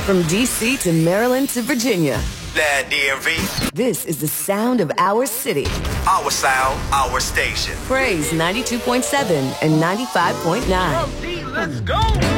From D.C. to Maryland to Virginia. That DMV. This is the sound of our city. Our sound, our station. Praise 92.7 and 95.9. Let's go.